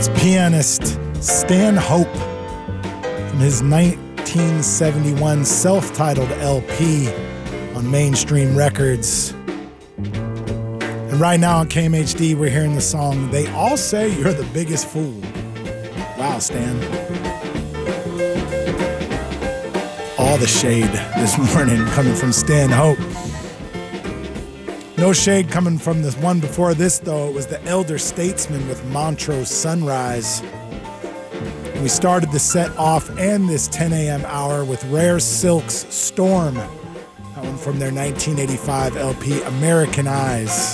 It's pianist Stan Hope from his 1971 self-titled LP on Mainstream Records. And right now on KMHD, we're hearing the song, They All Say You're the Biggest Fool. Wow, Stan. All the shade this morning coming from Stan Hope. No shade coming from this one before this, though. It was the Elder Statesman with Montrose Sunrise. We started the set off and this 10 a.m. hour with Rare Silk's Storm. That one from their 1985 LP, American Eyes.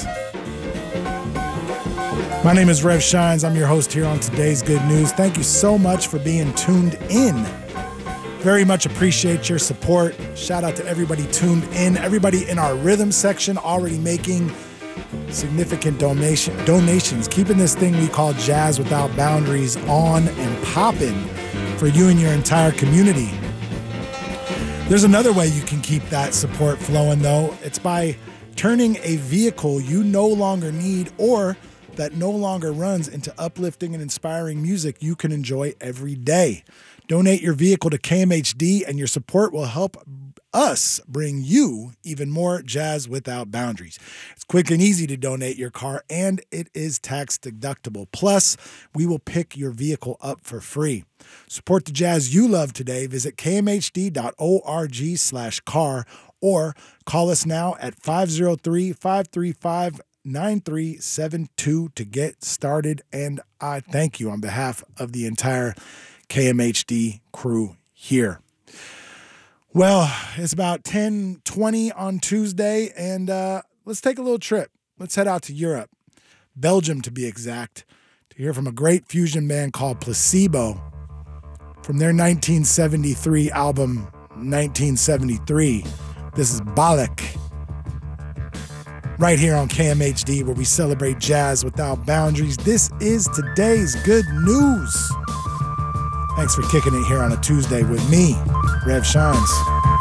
My name is Rev Shines. I'm your host here on Today's Good News. Thank you so much for being tuned in. Very much appreciate your support. Shout out to everybody tuned in. Everybody in our rhythm section already making significant donations. Keeping this thing we call Jazz Without Boundaries on and popping for you and your entire community. There's another way you can keep that support flowing, though. It's by turning a vehicle you no longer need or that no longer runs into uplifting and inspiring music you can enjoy every day. Donate your vehicle to KMHD and your support will help us bring you even more Jazz Without Boundaries. It's quick and easy to donate your car and it is tax deductible. Plus, we will pick your vehicle up for free. Support the jazz you love today. Visit kmhd.org/car or call us now at 503-535-9372 to get started. And I thank you on behalf of the entire KMHD crew here. Well, it's about 10:20 on Tuesday, and let's take a little trip. Let's head out to Europe, Belgium to be exact, to hear from a great fusion band called Placebo from their 1973 album, 1973. This is Balek, right here on KMHD, where we celebrate jazz without boundaries. This is Today's Good News. Thanks for kicking it here on a Tuesday with me, Rev Shines.